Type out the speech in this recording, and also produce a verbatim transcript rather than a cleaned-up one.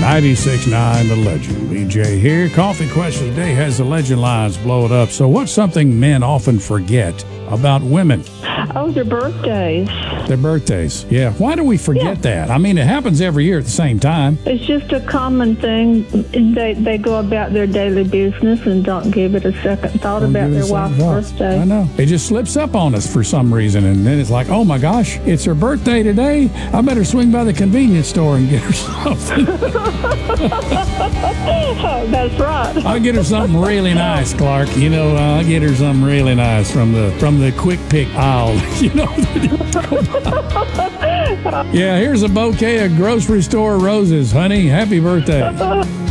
ninety-six point nine The Legend. B J here. Coffee question today has the legend lines blowing up. So what's something men often forget about women? Oh, their birthdays. Their birthdays. Yeah. Why do we forget Yeah. that? I mean, it happens every year at the same time. It's just a common thing. They they go about their daily business and don't give it a second thought Don't about give it a their second wife's thought. birthday. I know. It just slips up on us for some reason. And then it's like, oh my gosh, it's her birthday today. I better swing by the convenience store and get her something. Oh, that's right. I'll get her something really nice, Clark. You know, I'll get her something really nice from the from the quick pick aisle. You know. Yeah, here's a bouquet of grocery store roses, honey. Happy birthday.